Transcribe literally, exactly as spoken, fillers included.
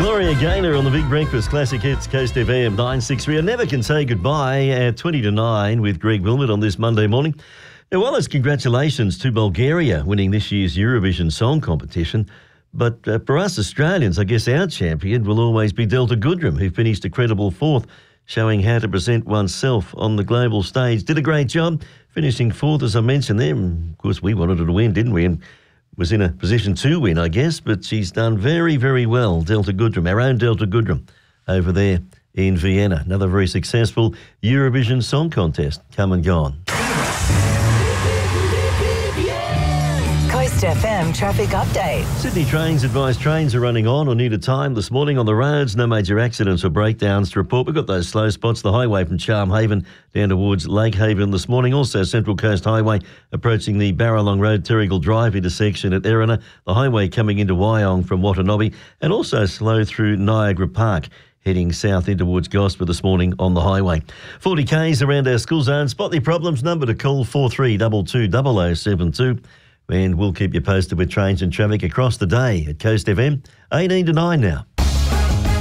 Gloria Gaynor on the Big Breakfast Classic Hits Coast F M nine sixty-three. I never can say goodbye at twenty to nine with Greg Wilmot on this Monday morning. Now, well, it's congratulations to Bulgaria winning this year's Eurovision Song Competition. But uh, for us Australians, I guess our champion will always be Delta Goodrem, who finished a credible fourth, showing how to present oneself on the global stage. Did a great job, finishing fourth, as I mentioned there. And of course, we wanted her to win, didn't we? And was in a position to win, I guess, but she's done very, very well, Delta Goodrem, our own Delta Goodrem, over there in Vienna. Another very successful Eurovision Song Contest come and gone. Coast F M traffic update. Sydney Trains advise trains are running on or near to time this morning on the roads. No major accidents or breakdowns to report. We've got those slow spots, the highway from Charm Haven down towards Lake Haven this morning. Also Central Coast Highway approaching the Barralong Road Terrigal Drive intersection at Erina. The highway coming into Wyong from Watanabe, and also slow through Niagara Park, heading south in towards Gosford this morning on the highway. forty Ks around our school zone. Spot the problems, number to call four three two two zero zero seven two. And we'll keep you posted with trains and traffic across the day at Coast F M, eighteen to nine now.